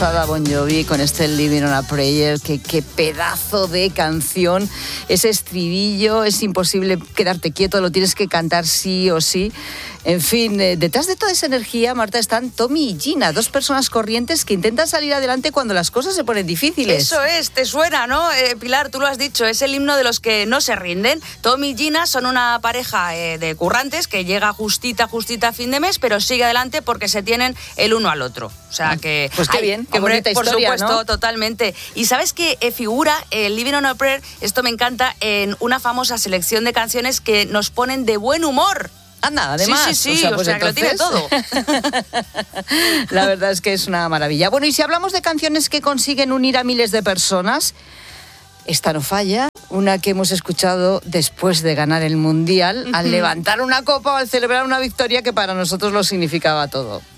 Bon Jovi con este Living on a Prayer, qué pedazo de canción, ese estribillo, es imposible quedarte quieto, lo tienes que cantar sí o sí. En fin, detrás de toda esa energía, Marta, están Tommy y Gina, dos personas corrientes que intentan salir adelante cuando las cosas se ponen difíciles. Eso es, te suena, ¿no? Pilar, tú lo has dicho, es el himno de los que no se rinden. Tommy y Gina son una pareja de currantes que llega justita a fin de mes, pero sigue adelante porque se tienen el uno al otro. O sea que... Pues qué bien, qué bonita historia, por supuesto, ¿no? Totalmente. Y ¿sabes qué figura el Living on a Prayer? Esto me encanta, en una famosa selección de canciones que nos ponen de buen humor. Anda, además. Sí, o sea, que lo tiene todo. La verdad es que es una maravilla. Bueno, y si hablamos de canciones que consiguen unir a miles de personas, esta no falla, una que hemos escuchado después de ganar el Mundial, al levantar una copa o al celebrar una victoria que para nosotros lo significaba todo.